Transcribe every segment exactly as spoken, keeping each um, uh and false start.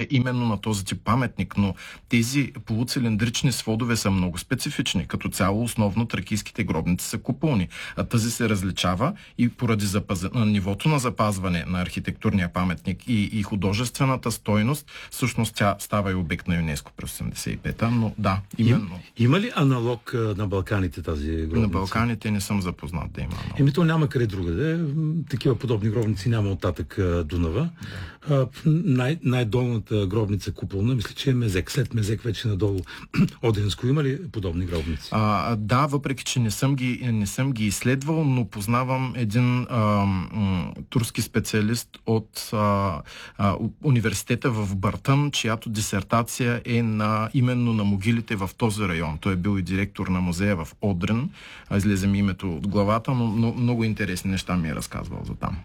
е именно на този тип паметник, но тези полуцилиндрични сводове са много специфични. Като цяло, основно тракийските гробници са куполни. А тази се различава и поради запаз... нивото на запазване на архитектурния паметник и, и художествената стойност, всъщност тя става и обект на ЮНЕСКО през осемдесет и пета, но да, именно. Им, има ли аналог на Балканите тази гробница? На Балканите не съм запознат да има аналог. Еми то няма къде другаде. Такива подобни гробници няма оттатък Дунава. Да. Най- най-долната гробница куполна, мисля, че е Мезек. След Мезек вече надолу Одринско. Има ли подобни гробници? А, да, въпреки че не съм ги, не съм ги изследвал, но познавам един а, м, турски специалист от а, а, университета в Бартън, чиято дисертация е на, именно на могилите в този район. Той е бил и директор на музея в Одрин. Излезе ми името от главата, но, но много интересни неща ми е разказвал за там.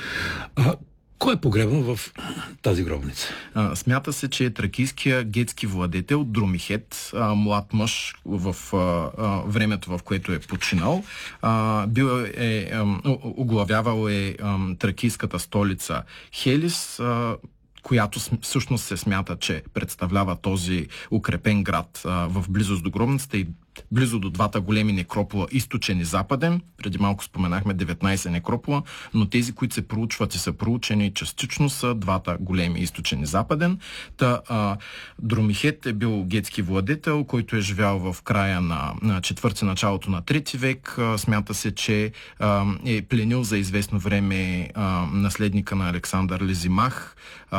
А, кой е погребан в тази гробница? А, смята се, че е тракийския гетски владетел Друмихет, а, млад мъж в а, а, времето, в което е починал. А, бил е, а, оглавявал е а, тракийската столица Хелис, а, която всъщност се смята, че представлява този укрепен град а, в близост до гробницата и близо до двата големи некропола, източен и западен. Преди малко споменахме деветнайсет некропола, но тези, които се проучват и са проучени частично, са двата големи, източен и западен. Та а, Друмихет е бил гетски владетел, който е живял в края на, на четвърти, началото на трети век. А, смята се, че а, е пленил за известно време а, наследника на Александър Лизимах.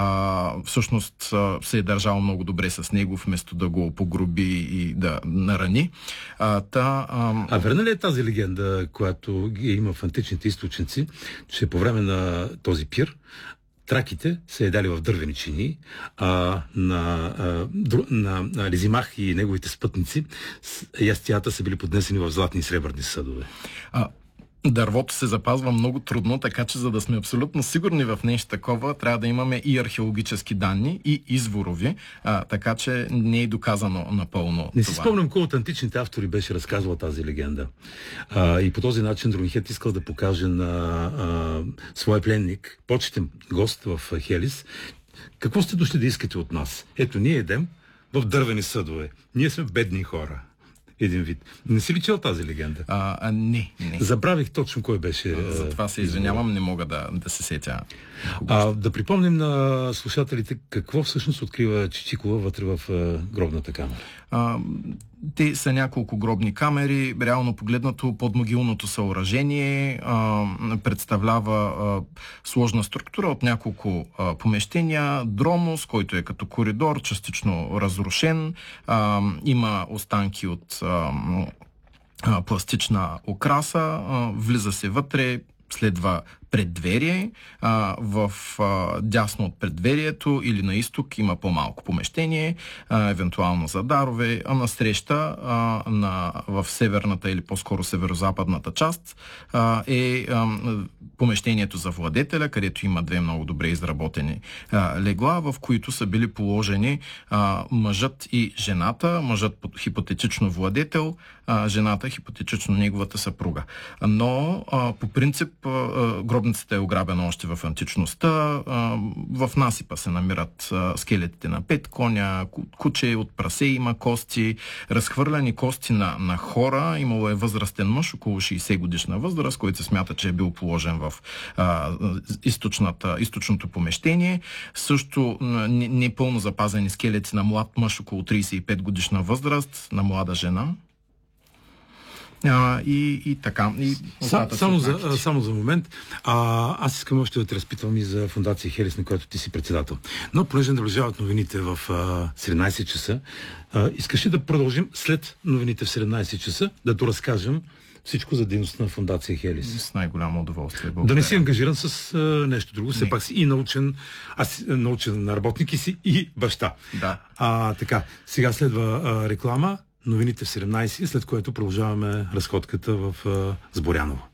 А, всъщност а, се е държал много добре с него, вместо да го погроби и да нарани. А, та, а... а верна ли е тази легенда, която ги има в античните източници, че по време на този пир траките са ядали в дървени чини, а на, а, на, на Лизимах и неговите спътници ястията са били поднесени в златни и сребърни съдове? А... Дървото се запазва много трудно, така че за да сме абсолютно сигурни в нещо такова, трябва да имаме и археологически данни, и изворови, а, така че не е доказано напълно. Не си спомням кой от античните автори беше разказвал тази легенда. А, и по този начин Друмихет искал да покаже на а, своя пленник, почетен гост в Хелис, какво сте дошли да искате от нас? Ето, ние едем в дървени съдове. Ние сме бедни хора. Един вид. Не си ли чел тази легенда? А, а, не, не. Забравих точно кой беше. За това се извинявам, не мога да, да се сетя. А, да припомним на слушателите какво всъщност открива Чичикова вътре в а, гробната камера. А, те са няколко гробни камери. Реално погледнато подмогилното съоръжение а, представлява а, сложна структура от няколко а, помещения. Дромос, който е като коридор, частично разрушен. А, има останки от а, а, пластична украса. А, влиза се вътре, следва преддверие. А, в а, дясно от преддверието или на изток има по-малко помещение, а, евентуално за дарове, а насреща а, на, в северната или по-скоро северо-западната част а, е а, помещението за владетеля, където има две много добре изработени а, легла, в които са били положени а, мъжът и жената, мъжът хипотетично владетел, а, жената хипотетично неговата съпруга. Но а, по принцип а, гробницата е ограбена още в античността. В насипа се намират скелетите на пет коня, куче от прасе има кости, разхвърляни кости на, на хора. Имало е възрастен мъж, около шейсет годишна възраст, който се смята, че е бил положен в а, източното помещение. Също непълно запазени скелети на млад мъж, около трийсет и пет годишна възраст, на млада жена. А, и, и така. И Са, само, за, само за момент. А, аз искам още да те разпитвам и за фондация Хелис, на която ти си председател. Но понеже наближават новините в а, седемнайсет часа, а, искаш ли да продължим след новините в седемнайсет часа, да доразкажем всичко за дейността на фондация Хелис? С най-голямо удоволствие. Благодаря. Да не си ангажиран с а, нещо друго. Все пак си и научен, аз научен работник и си и баща. Да. А, така, сега следва а, реклама, новините в седемнайсет, след което продължаваме разходката в а, Сборяново.